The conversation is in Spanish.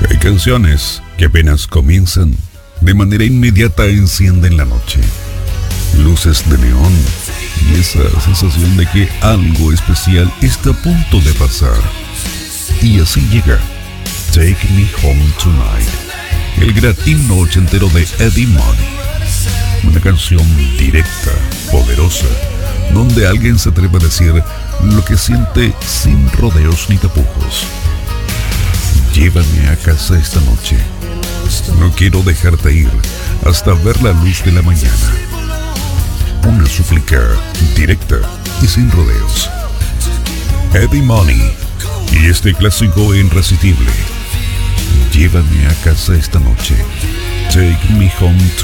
Hay canciones que apenas comienzan, de manera inmediata encienden la noche. Luces de neón y esa sensación de que algo especial está a punto de pasar. Y así llega Take Me Home Tonight, el gran himno ochentero de Eddie Money. Una canción directa, poderosa, donde alguien se atreve a decir lo que siente sin rodeos ni tapujos. Llévame a casa esta noche. No quiero dejarte ir hasta ver la luz de la mañana. Una súplica directa y sin rodeos. Eddie Money y este clásico irresistible. Llévame a casa esta noche. Take me home tonight.